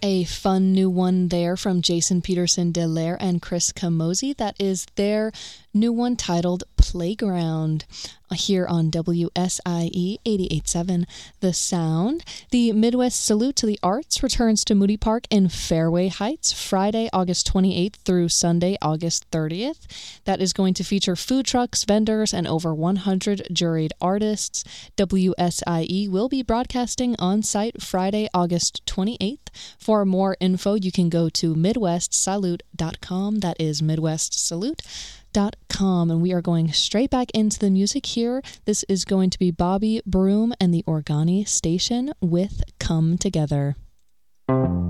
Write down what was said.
A fun new one there from Jason Peterson Delaire and Chris Camozzi. That is their new one titled Playground here on WSIE 88.7 The Sound. The Midwest Salute to the Arts returns to Moody Park in Fairway Heights Friday, August 28th through Sunday, August 30th. That is going to feature food trucks, vendors, and over 100 juried artists. WSIE will be broadcasting on site Friday, August 28th. For more info, you can go to MidwestSalute.com. That is MidwestSalute.com. And we are going straight back into the music here. This is going to be Bobby Broom and the Organi Station with Come Together.